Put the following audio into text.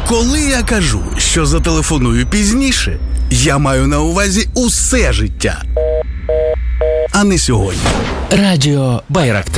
Коли я кажу, що зателефоную пізніше, я маю на увазі усе життя, а не сьогодні. Радіо Байрактар.